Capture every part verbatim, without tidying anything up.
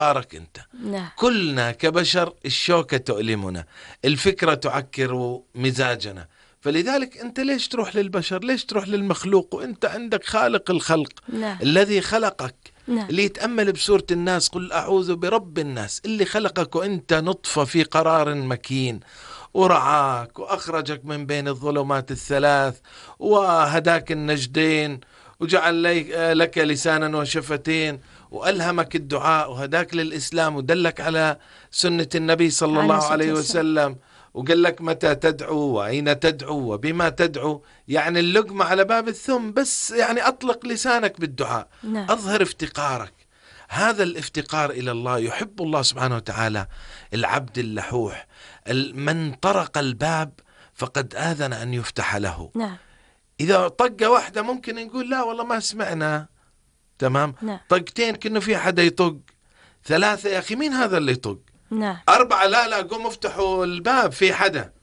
افتقارك أنت. نعم. كلنا كبشر الشوكة تؤلمنا، الفكرة تعكر مزاجنا، فلذلك أنت ليش تروح للبشر؟ ليش تروح للمخلوق وأنت عندك خالق الخلق؟ نعم. الذي خلقك. نعم. اللي يتأمل بسورة الناس قل أعوذ برب الناس، اللي خلقك وأنت نطفة في قرار مكين، ورعاك وأخرجك من بين الظلمات الثلاث وهداك النجدين وجعل لك لسانا وشفتين وألهمك الدعاء وهداك للإسلام ودلك على سنة النبي صلى الله عليه وسلم، وقال لك متى تدعو وأين تدعو وبما تدعو. يعني اللقمة على باب الثم، بس يعني أطلق لسانك بالدعاء. نعم. أظهر افتقارك. هذا الافتقار إلى الله يحب الله سبحانه وتعالى العبد اللحوح. من طرق الباب فقد آذن أن يفتح له. نعم. إذا طقة واحدة ممكن نقول لا والله ما سمعنا، تمام. نعم. طقتين كأنه في حدا يطق، ثلاثة يا أخي مين هذا اللي يطق؟ نعم. أربعة لا لا قوم افتحوا الباب في حدا.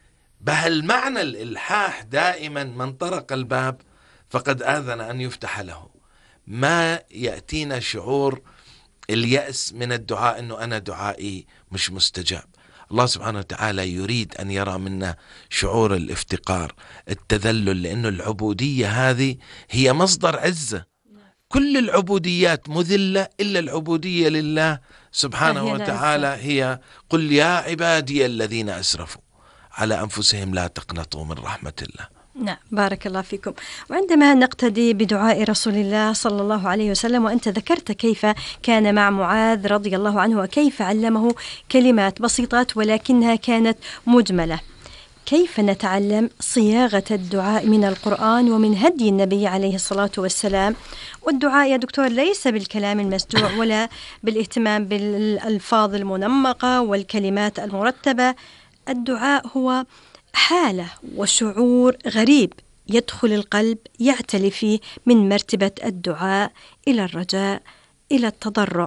بهالمعنى الإلحاح دائما من طرق الباب فقد آذن أن يفتح له. ما يأتينا شعور اليأس من الدعاء أنه أنا دعائي مش مستجاب. الله سبحانه وتعالى يريد أن يرى منا شعور الافتقار، التذلل، لأنه العبودية هذه هي مصدر عزة. كل العبوديات مذلة إلا العبودية لله سبحانه وتعالى هي قل يا عبادي الذين أسرفوا على أنفسهم لا تقنطوا من رحمة الله. نعم، بارك الله فيكم. وعندما نقتدي بدعاء رسول الله صلى الله عليه وسلم، وأنت ذكرت كيف كان مع معاذ رضي الله عنه وكيف علمه كلمات بسيطات ولكنها كانت مجملة، كيف نتعلم صياغة الدعاء من القرآن ومن هدي النبي عليه الصلاة والسلام؟ والدعاء يا دكتور ليس بالكلام المسجوع ولا بالاهتمام بالألفاظ المنمقة والكلمات المرتبة. الدعاء هو حالة وشعور غريب يدخل القلب يعتلي فيه من مرتبة الدعاء إلى الرجاء إلى التضرع.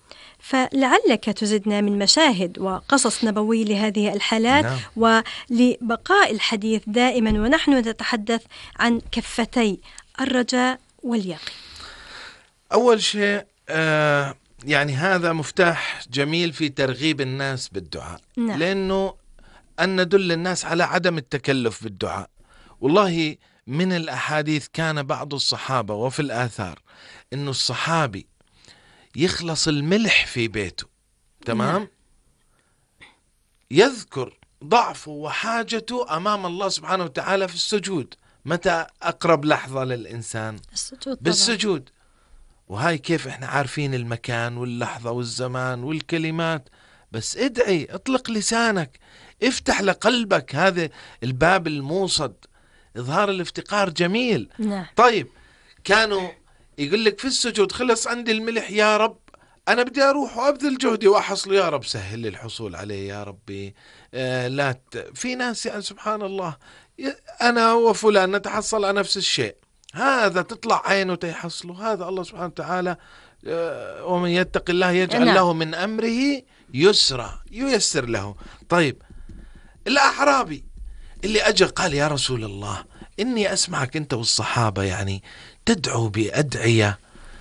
فلعلك تزدنا من مشاهد وقصص نبوي لهذه الحالات. نعم. ولبقاء الحديث دائما ونحن نتحدث عن كفتي الرجاء واليقين. أول شيء آه يعني هذا مفتاح جميل في ترغيب الناس بالدعاء. نعم. لأنه أن ندل الناس على عدم التكلف بالدعاء. والله من الأحاديث كان بعض الصحابة وفي الآثار أنه الصحابي يخلص الملح في بيته، تمام. نعم. يذكر ضعفه وحاجته أمام الله سبحانه وتعالى في السجود. متى أقرب لحظة للإنسان؟ السجود. بالسجود. وهاي كيف إحنا عارفين المكان واللحظة والزمان والكلمات؟ بس ادعي، اطلق لسانك، افتح لقلبك هذا الباب الموصد. إظهار الافتقار جميل. نعم. طيب كانوا يقول لك في السجود خلص عندي الملح يا رب، أنا بدي أروح وأبذل جهدي وأحصله، يا رب سهل لي الحصول عليه يا ربي. آه لا ت... في ناس يعني سبحان الله أنا وفلان نتحصل على نفس الشيء، هذا تطلع عينه تيحصله. هذا الله سبحانه وتعالى آه ومن يتق الله يجعل نعم. له من أمره يسرا، ييسر له. طيب الأعرابي اللي أجى قال يا رسول الله إني أسمعك أنت والصحابة يعني تدعو بأدعية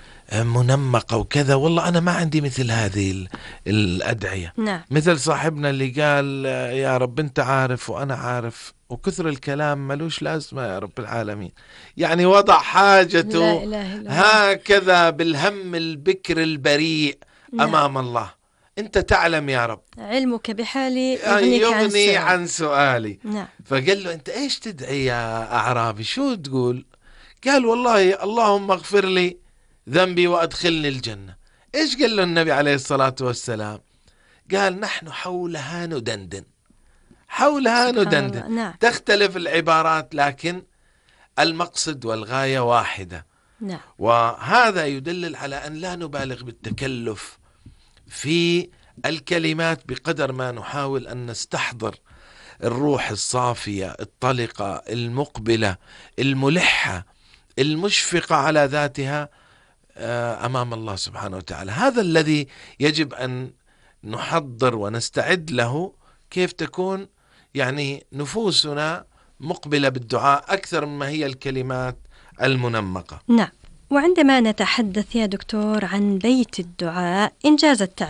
منمقة وكذا، والله أنا ما عندي مثل هذه الأدعية. نعم. مثل صاحبنا اللي قال يا رب أنت عارف وأنا عارف وكثر الكلام ملوش لازمة يا رب العالمين. يعني وضع حاجته لا إله إلا هكذا بالهم البكر البريء. نعم. أمام الله. أنت تعلم يا رب، علمك بحالي يغني عن, عن سؤالي. نعم. فقال له أنت إيش تدعي يا أعرابي؟ شو تقول؟ قال والله اللهم اغفر لي ذنبي وأدخلني الجنة. إيش قال له النبي عليه الصلاة والسلام؟ قال نحن حولها ندندن، حولها ندندن. نعم. تختلف العبارات لكن المقصد والغاية واحدة. نعم. وهذا يدلل على أن لا نبالغ بالتكلف في الكلمات بقدر ما نحاول أن نستحضر الروح الصافية الطلقة المقبلة الملحة المشفقة على ذاتها أمام الله سبحانه وتعالى. هذا الذي يجب أن نحضر ونستعد له، كيف تكون يعني نفوسنا مقبلة بالدعاء أكثر مما هي الكلمات المنمقة. نعم. وعندما نتحدث يا دكتور عن بيت الدعاء إنجاز التعبير